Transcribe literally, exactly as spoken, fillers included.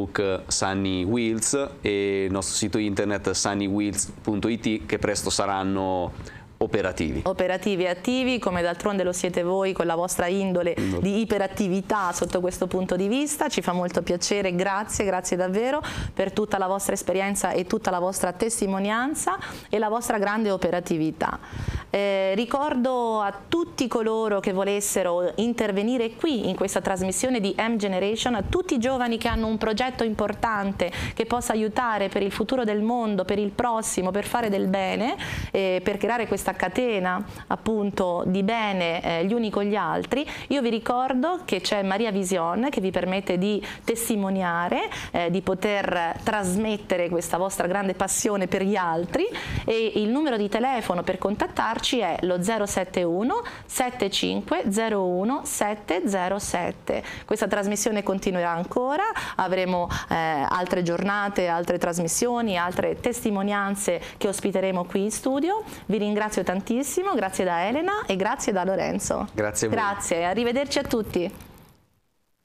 Facebook Sunny Wheels e il nostro sito internet sunny wheels punto it, che presto saranno operativi. Operativi e attivi, come d'altronde lo siete voi con la vostra indole no. di iperattività sotto questo punto di vista. Ci fa molto piacere, grazie, grazie davvero per tutta la vostra esperienza e tutta la vostra testimonianza e la vostra grande operatività. Eh, ricordo a tutti coloro che volessero intervenire qui in questa trasmissione di M Generation, a tutti i giovani che hanno un progetto importante che possa aiutare per il futuro del mondo, per il prossimo, per fare del bene, eh, per creare questa catena appunto di bene eh, gli uni con gli altri. Io vi ricordo che c'è Maria Vision che vi permette di testimoniare, eh, di poter trasmettere questa vostra grande passione per gli altri, e il numero di telefono per contattarci è lo zero sette uno sette cinque zero uno sette zero sette. Questa trasmissione continuerà ancora, avremo eh, altre giornate, altre trasmissioni, altre testimonianze che ospiteremo qui in studio. Vi ringrazio tantissimo, grazie da Elena e grazie da Lorenzo. Grazie a voi. Grazie, arrivederci a tutti.